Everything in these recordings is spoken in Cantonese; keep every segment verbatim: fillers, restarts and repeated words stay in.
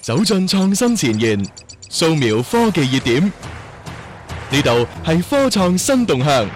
走進創新前沿，掃描科技熱點。呢度係科創新動向。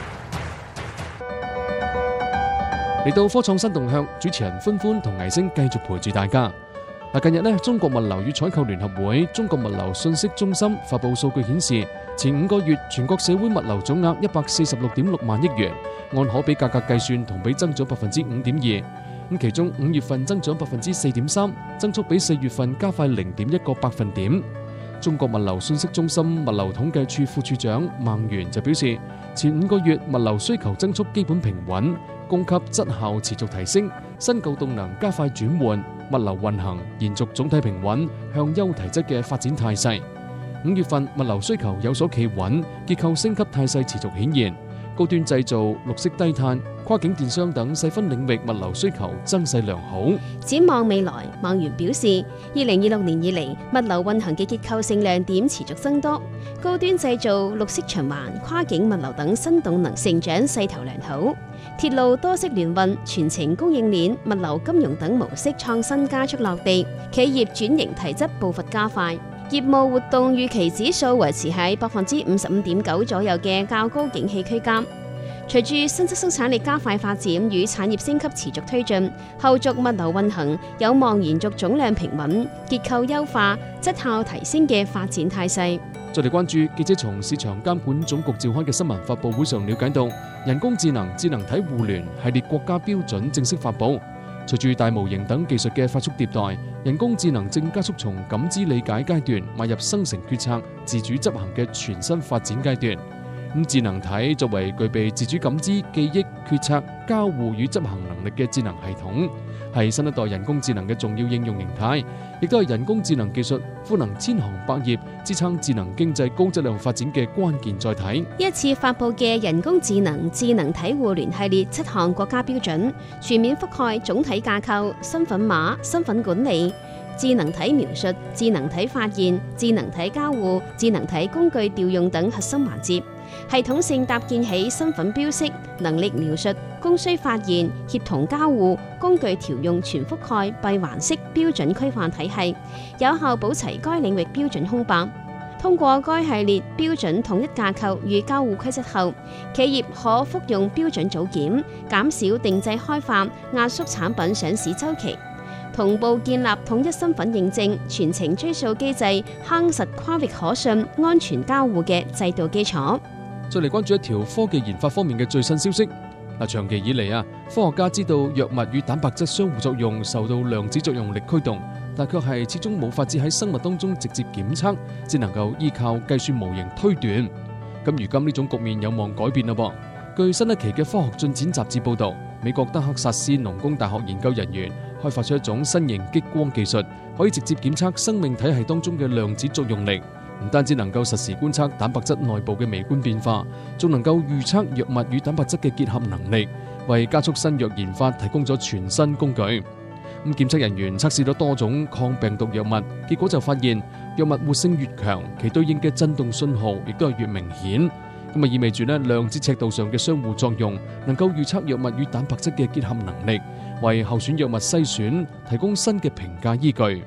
嚟到科創新動向，主持人歡歡同倪星繼續陪住大家。嗱，近日呢，中國物流與採購聯合會、中國物流信息中心發布數據顯示，前五個月全國社會物流總額一百四十六點六萬億元，按可比價格計算，同比增長百分之五點二。咁其中五月份增長百分之四點三，增速比四月份加快零點一個百分點。中國物流信息中心物流統計處副處長孟元就表示，前五個月物流需求增速基本平穩，供給質效持續提升，新舊動能加快轉換，物流運行延續總體平穩向優提質嘅發展態勢。五月份物流需求有所企穩，結構升級態勢持續顯現，高端製造、綠色低碳、跨境電商等細分領域物流需求增勢良好。 展望未來，孟元表示，二零二六年以嚟，物流運行嘅結構性亮點持續增多，高端製造、綠色循環、跨境物流等新動能成長勢頭良好。鐵路多式聯運、全程供應鏈、物流金融等模式創新加速落地，企業轉型提質步伐加快，業務活動預期指數維持喺百分之五十五點九左右嘅較高景氣區間。隨住新質生產力加快發展與產業升級持續推進，後續物流運行有望延續總量平穩、結構優化、質效提升嘅發展態勢。 再嚟關注記者從市場監管總局召開嘅新聞發佈會上了解到，人工智能、智能體互聯系列國家標準正式發佈。隨住大模型等技術嘅快速迭代，人工智能正加速從感知理解階段邁入生成決策、自主執行嘅全新發展階段。咁智能體作為具備自主感知、記憶、決策、交互與執行能力嘅智能系統，係新一代人工智能嘅重要應用形態，亦都係人工智能技術賦能千行百業、支撐智能經濟高質量發展嘅關鍵載體。 一次發佈嘅人工智能、智能體互聯系列七項國家標準，全面覆蓋總體架構、身份碼、身份管理、智能體描述、智能體發現、智能體交互、智能體工具調用等核心環節。系統性搭建起身份標識、能力描述、供需發現、協同交互、工具調用全覆蓋閉環式標準規範體系，有效保齊該領域標準空白。通過該系列標準統一架構與交互規則後，企業可複用標準組件，減少定製開發、壓縮產品上市週期，同步建立統一身份認證、全程追溯機制，夯實跨域可信、安全交互嘅制度基礎。 再嚟關注一條科技研發方面嘅最新消息。嗱，長期以嚟啊，科學家知道藥物與蛋白質相互作用受到量子作用力驅動，但卻係始終冇法子喺生物當中直接檢測，只能夠依靠計算模型推斷。咁如今呢種局面有望改變啦噃。據新一期嘅《科學進展》雜誌報導，美國德克薩斯農工大學研究人員開發出一種新型激光技術，可以直接檢測生命體系當中嘅量子作用力。唔單止能夠實時觀測蛋白質內部嘅微觀變化，仲能夠預測藥物與蛋白質嘅結合能力，為加速新藥研發提供咗全新工具。咁檢測人員測試咗多種抗病毒藥物，結果就發現藥物活性越強，其對應嘅震動信號亦都係越明顯。咁啊意味住咧量子尺度上嘅相互作用，能夠預測藥物與蛋白質嘅結合能力，為候選藥物篩選提供新嘅評價依據。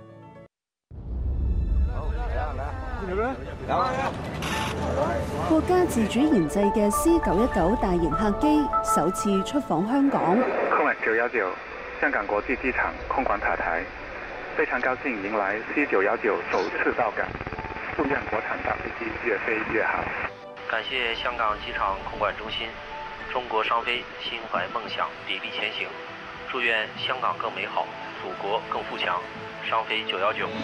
國家自主研製嘅 C 九一九大型客機首次出訪香港。 空管九一九香港國際機場空管塔台，非常高興迎來 C 九一九首次到港，祝願國產大飛機越飛越好。 感謝香港機場空管中心，中國商飛心懷夢想，砥砺前行，祝願香港更美好，祖國更富強。商飛九一九。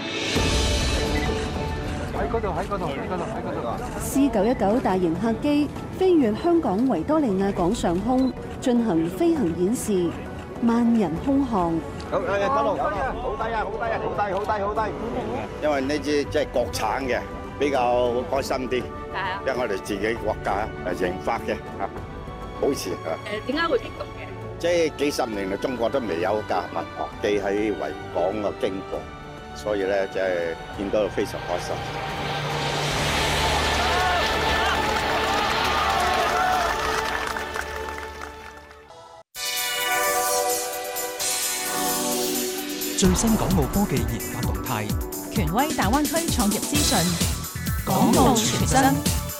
喺嗰度，喺嗰度，喺嗰度，喺嗰度。 C 九一九大型客機飛越香港維多利亞港上空，進行飛行演示，萬人空巷。 好，誒，得路，好低啊，好低啊，好低，好低，好低。因為呢支即係國產嘅，比較開心啲。係啊。因為我哋自己國家誒研發嘅嚇，保持嚇。誒，點解會激動嘅？即係幾十年嚟，中國都未有架民航機喺維港嘅經過。所以咧，即係見到非常開心。 最新港澳科技研發動態， 權威大灣區創業資訊，港澳全真。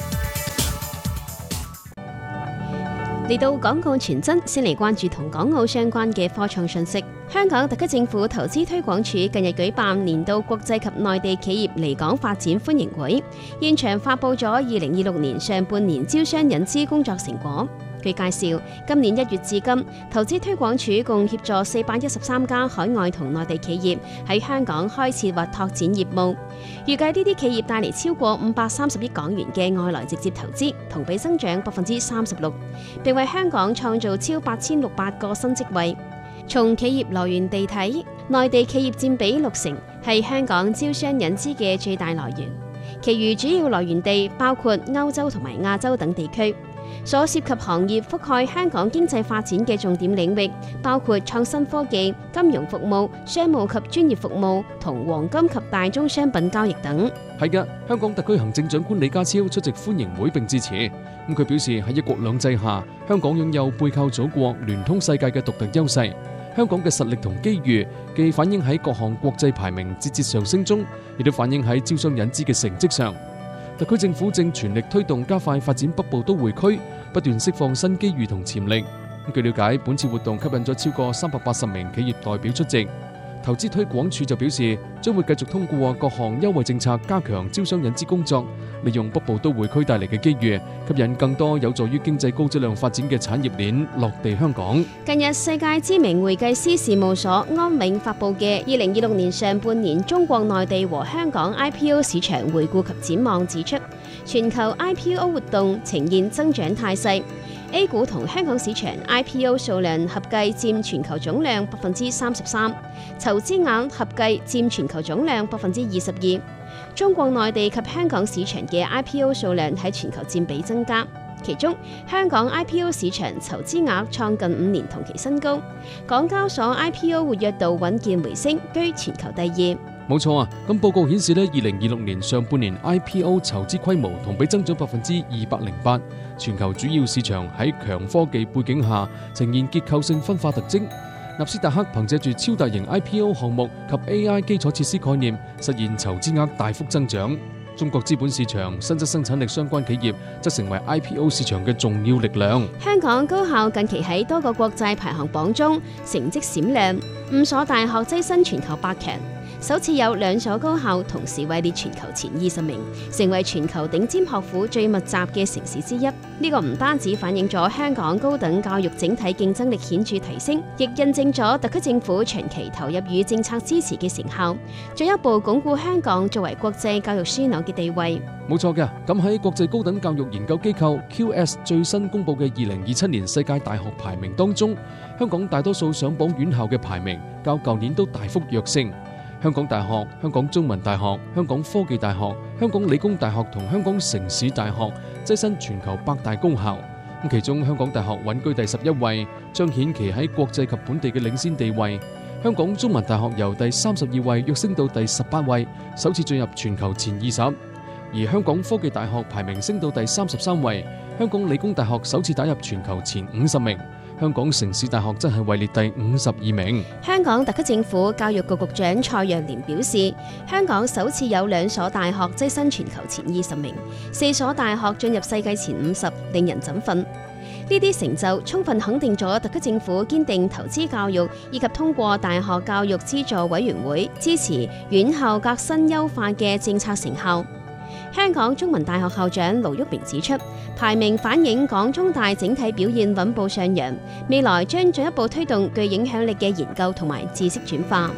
嚟到港澳全真，先嚟關注同港澳相關嘅科創訊息。香港特區政府投資推廣署近日舉辦年度國際及內地企業離港發展歡迎會，現場發布咗二零二六年上半年招商引資工作成果。據介紹，今年一月至今，投資推廣署共協助四百一十三家海外同內地企業喺香港開設或拓展業務，預計呢啲企業帶嚟超過五百三十億港元嘅外來直接投資，同比增長百分之三十六，並為香港創造超八千六百個新職位。從企業來源地睇，內地企業佔比六成，係香港招商引資嘅最大來源，其餘主要來源地包括歐洲同埋亞洲等地區。所涉及行業覆蓋香港經濟發展嘅重點領域，包括創新科技、金融服務、商務及專業服務同黃金及大宗商品交易等。 係嘅，香港特區行政長官李家超出席歡迎會並致辭。咁佢表示喺一國兩制下，香港擁有背靠祖國、聯通世界嘅獨特優勢。香港嘅實力同機遇，既反映喺各項國際排名節節上升中，亦都反映喺招商引資嘅成績上。特區政府正全力推動加快發展北部都會區，不斷釋放新機遇同潛力。據了解，本次活動吸引咗超過三百八十名企業代表出席。投資推廣署就表示，將會繼續通過各項優惠政策加強招商引資工作，利用北部都會區帶嚟嘅機遇，吸引更多有助於經濟高質量發展嘅產業鏈落地香港。 近日，世界知名會計師事務所安永發布嘅二零二六年上半年中國內地和香港 I P O 市場回顧及展望指出，全球 I P O 活動呈現增長態勢。A 股同香港市場 I P O 數量合計佔全球總量百分之三十三，籌資額合計佔全球總量百分之二十二。中國內地及香港市場嘅 I P O 數量喺全球佔比增加，其中香港 I P O 市場籌資額創近五年同期新高，港交所 I P O 活躍度穩健回升，居全球第二。 冇錯啊！咁報告顯示呢，二零二六年上半年 I P O 籌資規模同比增長百分之二百零八。全球主要市場喺強科技背景下呈現結構性分化特徵。納斯達克憑借住超大型 I P O 項目及 A I 基礎設施概念，實現籌資額大幅增長。中國資本市場新質生產力相關企業則成為 I P O 市場嘅重要力量。 香港高校近期喺多個國際排行榜中成績閃亮，五所大學躋身全球百強。首次有兩所高校同時位列全球前二十名，成為全球頂尖學府最密集嘅城市之一。呢個唔單止反映咗香港高等教育整體競爭力顯著提升，亦印證咗特區政府長期投入與政策支持嘅成效，進一步鞏固香港作為國際教育樞紐嘅地位。 冇錯嘅，咁喺國際高等教育研究機構 Q S 最新公布嘅二零二七年世界大學排名當中，香港大多數上榜院校嘅排名較舊年都大幅躍升。香港大學、香港中文大學、香港科技大學、香港理工大學同香港城市大學躋身全球百大高校。咁其中香港大學穩居第十一位，彰顯其喺國際及本地嘅領先地位。香港中文大學由第三十二位躍升到第十八位，首次進入全球前二十。而香港科技大學排名升到第三十三位，香港理工大學首次打入全球前五十名。香港城市大學則係位列第五十二名。 香港特區政府教育局局長蔡若蓮表示，香港首次有兩所大學躋身全球前二十名，四所大學進入世界前五十，令人振奮。呢啲成就充分肯定咗特區政府堅定投資教育，以及通過大學教育資助委員會支持院校革新優化嘅政策成效。香港中文大學校長盧煜明指出，排名反映港中大整體表現穩步上揚，未來將進一步推動具影響力嘅研究同埋知識轉化。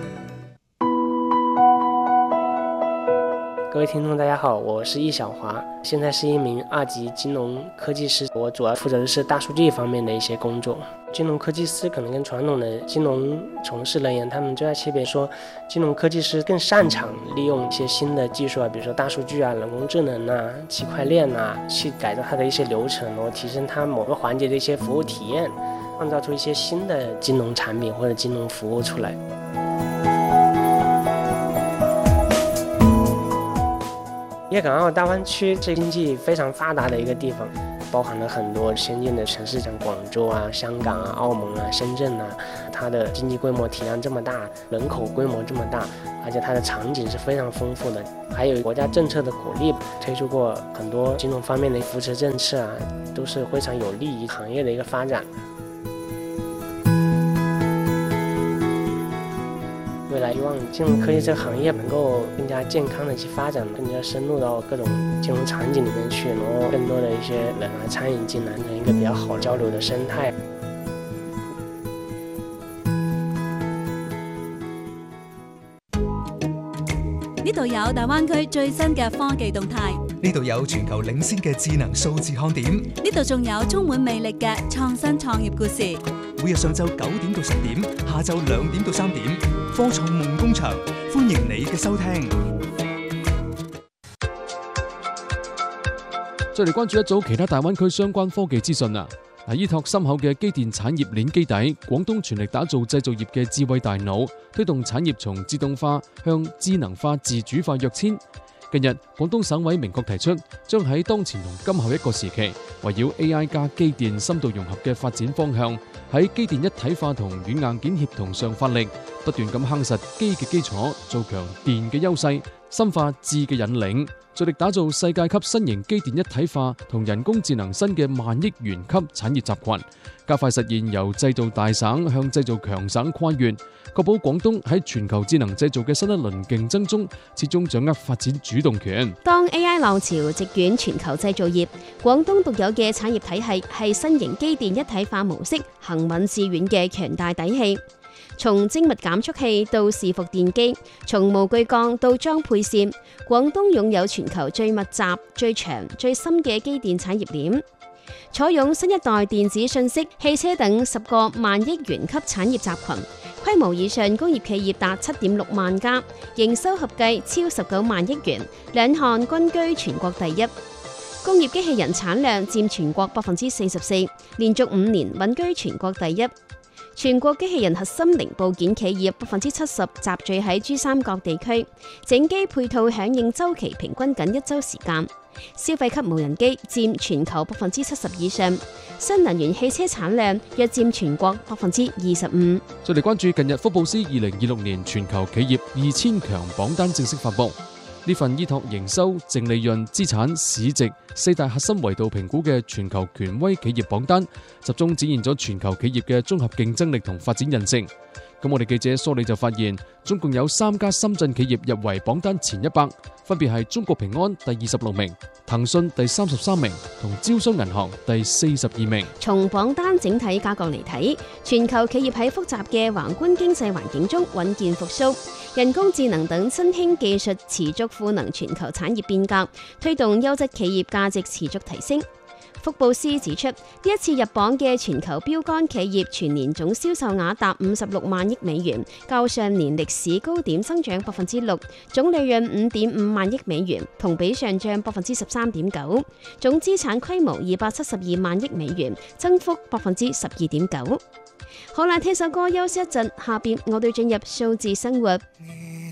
各位聽眾大家好，我是易小華，現在是一名二級金融科技師，我主要負責的是大數據方面的一些工作。金融科技師可能跟傳統的金融從事人員，他們最大區別說，金融科技師更擅長利用一些新的技術啊，比如說大數據啊、人工智能啊、區塊鏈啊，去改造它的一些流程，然後提升它某個環節的一些服務體驗，創造出一些新的金融產品或者金融服務出來。粵港澳大灣區是經濟非常發達的一個地方， 包含了很多先进的城市，像廣州啊、香港啊、澳門啊、深圳啊，它的經濟規模體量這麼大，人口規模這麼大，而且它的場景是非常豐富的。還有國家政策的鼓勵，推出過很多金融方面的扶持政策啊，都是非常有利於行業的一個發展。未來希望金融科技這個行業能夠更加健康的去發展，更加深入到各種金融場景裡面去，然後更多的一些人來參與進來，成一個比較好交流的生態。 呢度有大灣區最新嘅科技動態， 呢度有全球領先嘅智能數字看點， 呢度仲有充滿魅力嘅創新創業故事。 每日上晝九點到十點，下晝兩點到三點，科創夢工場，歡迎你嘅收聽。 再嚟關注一組其他大灣區相關科技資訊啊！嗱，依託深厚嘅機電產業鏈基底，廣東全力打造製造業嘅智慧大腦，推動產業從自動化向智能化、自主化躍遷。近日，廣東省委明確提出，將喺當前同今後一個時期，圍繞 A I 加機電深度融合嘅發展方向，喺機電一體化同軟硬件協同上發力，不斷咁夯實機嘅基礎，做強電嘅優勢，深化智嘅引領，着力打造世界級新型機電一體化同人工智能新嘅萬億元級產業集群，加快實現由製造大省向製造強省跨越，確保廣東喺全球智能製造嘅新一輪競爭中，始終掌握發展主動權。 當 A I 浪潮席捲全球製造業，廣東獨有嘅產業體系係新型機電一體化模式行穩致遠嘅強大底氣。從精密減速器到伺服電機，從模具鋼到裝配線，廣東擁有全球最密集、最長、最深嘅機電產業鏈。採用新一代電子信息、汽車等十個萬億元級產業集群，規模以上工業企業達七點六萬家，營收合計超十九萬億元，兩項均居全國第一。工業機器人產量佔全國百分之四十四，連續五年穩居全國第一。全國機器人核心零部件企業百分之七十集聚喺珠三角地區，整機配套響應週期平均僅一週時間。消費級無人機佔全球百分之七十以上，新能源汽車產量約佔全國百分之二十五。 再嚟關注近日福布斯二零二六年全球企業二千強榜單正式發布。呢份依託營收、淨利潤、資產、市值四大核心維度評估嘅全球權威企業榜單，集中展現咗全球企業嘅綜合競爭力同發展韌性。咁我哋記者梳理就發現，總共有三家深圳企業入圍榜單前一百，分別係中國平安第二十六名、騰訊第三十三名同招商銀行第四十二名。 從榜單整體格局嚟睇，全球企業喺複雜嘅宏觀經濟環境中穩健復甦，人工智能等新興技術持續賦能全球產業變革，推動優質企業價值持續提升。福布斯指出，呢一次入榜嘅全球標杆企業全年總銷售額達五十六萬億美元，較上年歷史高點增長百分之六，總利潤五點五萬億美元，同比上漲百分之十三點九，總資產規模二百七十二萬億美元，增幅百分之十二點九。好啦，聽首歌休息一陣，下邊我哋進入數字生活。